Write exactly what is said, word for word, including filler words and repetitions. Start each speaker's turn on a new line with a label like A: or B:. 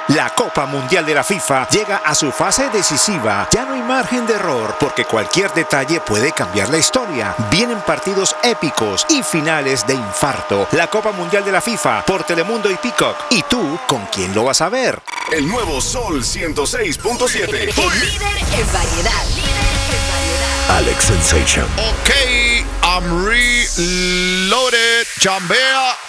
A: La Copa Mundial de la FIFA llega a su fase decisiva. Ya no hay margen de error porque cualquier detalle puede cambiar la historia. Vienen partidos épicos y finales de infarto. La Copa Mundial de la FIFA por Telemundo y Peacock. ¿Y tú con quién lo vas a ver?
B: El nuevo Sol ciento seis punto siete.
C: El líder en variedad. Líder en variedad.
B: Alex Sensation.
D: Ok, I'm reloaded. Chambea.